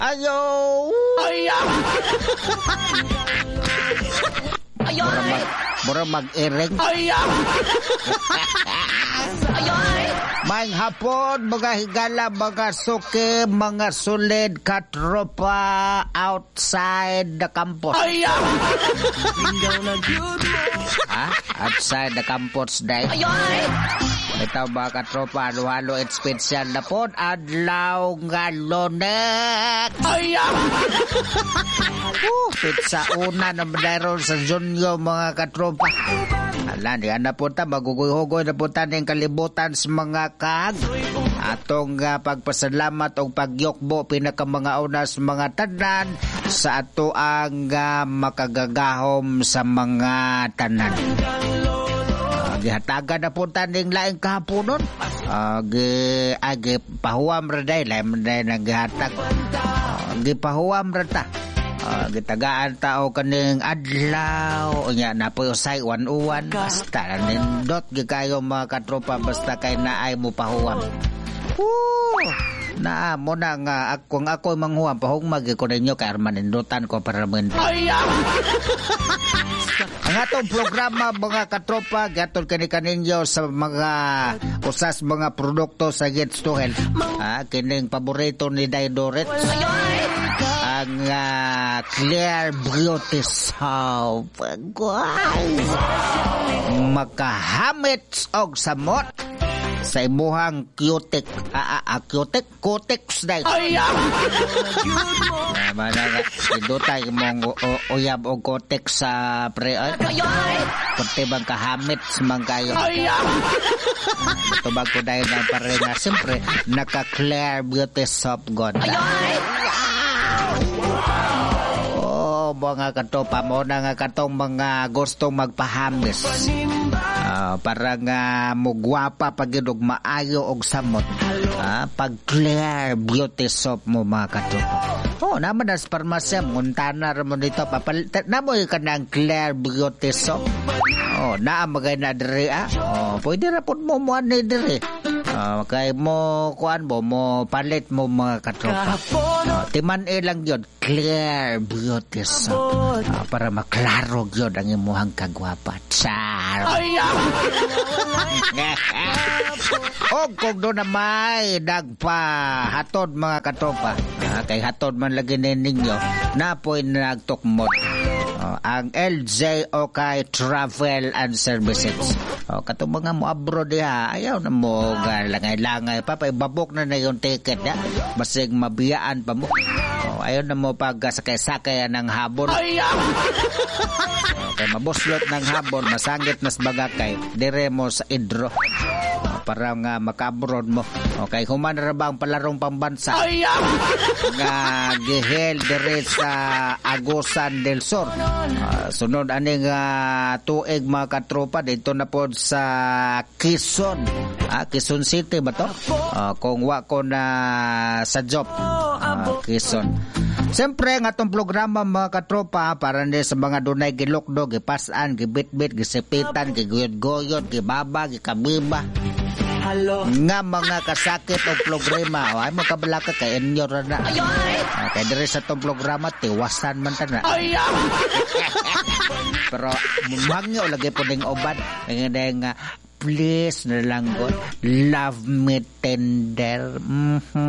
Ayo! Mura mag-iring. Maing hapon, mga higala, mga suki, mga solid katropa outside the campus. Outside the campus day. Ito mga katropa, halo-halo at special na po. Adlaw nga lonek. Pizza una na meron sa Junyo mga katropa. Ala, diyan na po ta, maguguy-hugoy na po ta ng kalibutan sa mga kag. Atong pagpasalamat o pagyokbo, pinaka mga unas mga tanan sa ato ang makagagahom sa mga tanan. Gihatagan na po ta ng laing kahaponon. Pahuam raday, laing raday na gihatag. Gipahuam rata. Gitagaan tao kaning adlaw o nya na po usay 101 basta nindot gikayo mga katropa basta kay naay mo pahuwam. Na mo na nga akong ako manghuwam pahugmag ko ninyo kay armanindutan ko para man. Ang atong programa mga katropa gatol kaninyo sa mga usas mga produkto sa Gets to Health. Kining paborito ni Daidoret. Ang Clear Beauty Soap. Makahamit og samot sa imuhang cutic. Cutex day. Idutay mong uyab og cutex sa pre. Kunti bang kahamit man kayo. Tubag ko dahil na pare na siyempre naka-Clear Beauty Soap God. Mga katropa mo na nga katong mga gustong magpahamis para nga mugwapa pagidog maayo og samot pag Clear Beauty Soap mo mga katropa. Naman as parmasya muntana ra mo dito papalit na mo ka ng Clear Beauty Soap. Naa magay na diri pwede ra pud mo ani diri. Kay mo kuan mo palit mo mga katropa. Timan lang yun Clear Beauty Soap para maklaro yun ang imuhang kagwapa. Char. O kung doon na may nagpahatod mga katropa, kay hatod man lagi ninyo na po'y nagtukmod ang LJO kay Travel and Services. Katong mga mo abroad ayaw na mo langay-langay pa ibabok na yung ticket basig mabiyaan pa mo. Ayaw na mo pag sakay-sakay ng habon. Kay mabuslot ng habon, masangit nas bagakay dire mo sa idro para nga makabrod mo. Okay, human ra ba ang palarong pambansa nga gihel dire sa Agusan del Sur. Sunod aning tuig mga katropa dito na po sa Quezon. Quezon City ba to? Kung wa ko na sa job Quezon. Siyempre nga itong programa mga katropa para ni sa mga dunay gilukdo, gipasan, gibitbit, gisipitan, giguyod-goyod, gibaba, gikabiba. Nga mga kasakit o programa ay mo kabalaka kay inyo na kay dire sa itong programa tiwasan man ta na. Pero mumangyo lagi po ding uban nga please na lang God love me tender.